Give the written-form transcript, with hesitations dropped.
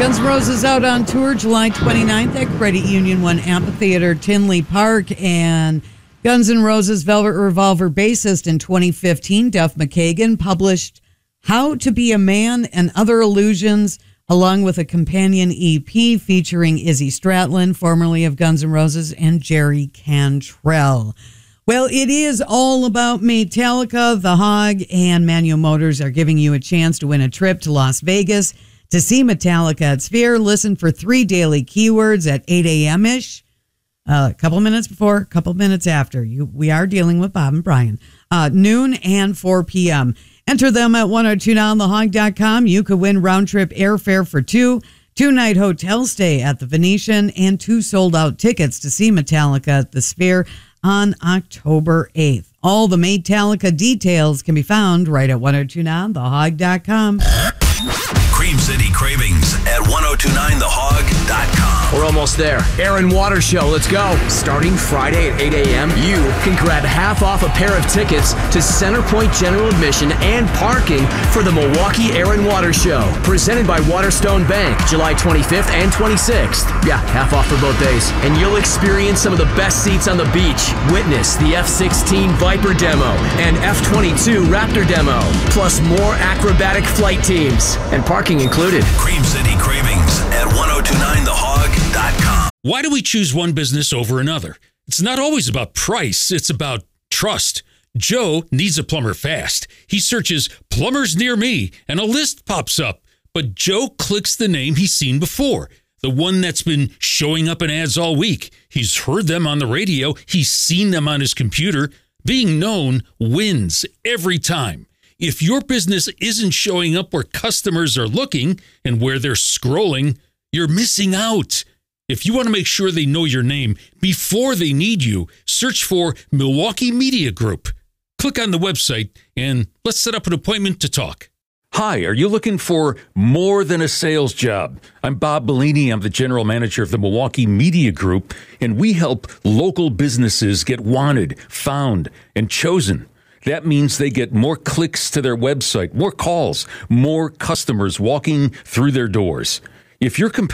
Guns N' Roses out on tour July 29th at Credit Union 1 Amphitheater, Tinley Park. And Guns N' Roses Velvet Revolver bassist in 2015, Duff McKagan, published How to Be a Man and Other Illusions, along with a companion EP featuring Izzy Stradlin, formerly of Guns N' Roses, and Jerry Cantrell. Well, it is all about Metallica. The Hog and Manual Motors are giving you a chance to win a trip to Las Vegas to see Metallica at Sphere. Listen for 3 daily keywords at 8 a.m.-ish. A couple minutes before, a couple minutes after. We are dealing with Bob and Brian. Noon and 4 p.m. Enter them at 1029thehog.com. You could win round-trip airfare for 2, 2-night hotel stay at the Venetian, and 2 sold-out tickets to see Metallica at the Sphere on October 8th. All the Metallica details can be found right at 1029thehog.com. Cream City Cravings at 1029thehog.com. We're almost there. Aaron Waters Show, let's go. Starting Friday at 8 a.m., you can grab half off a pair of tickets to Centerpoint General Admission and parking for the Milwaukee Aaron Waters Show. Presented by Waterstone Bank, July 25th and 26th. Yeah, half off for both days. And you'll experience some of the best seats on the beach. Witness the F-16 Viper demo and F-22 Raptor demo, plus more acrobatic flight teams. And parking included. Cream City Cravings at 1029thehog.com. Why do we choose one business over another? It's not always about price. It's about trust. Joe needs a plumber fast. He searches plumbers near me and a list pops up. But Joe clicks the name he's seen before, the one that's been showing up in ads all week. He's heard them on the radio. He's seen them on his computer. Being known wins every time. If your business isn't showing up where customers are looking and where they're scrolling, you're missing out. If you want to make sure they know your name before they need you, search for Milwaukee Media Group. Click on the website and let's set up an appointment to talk. Hi, are you looking for more than a sales job? I'm Bob Bellini. I'm the general manager of the Milwaukee Media Group, and we help local businesses get wanted, found, and chosen. That means they get more clicks to their website, more calls, more customers walking through their doors. If you're